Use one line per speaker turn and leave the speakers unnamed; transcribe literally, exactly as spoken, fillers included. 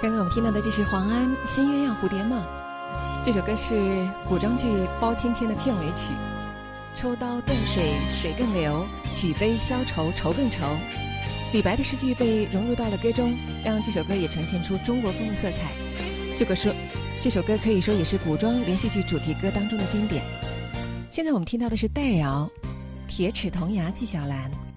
刚刚我们听到的就是黄安《新鸳鸯蝴蝶梦》，这首歌是古装剧《包青天》的片尾曲。抽刀断水，水更流；举杯消愁，愁更愁。李白的诗句被融入到了歌中，让这首歌也呈现出中国风的色彩。这个说，这首歌可以说也是古装连续剧主题歌当中的经典。现在我们听到的是戴娆《铁齿铜牙纪晓岚》。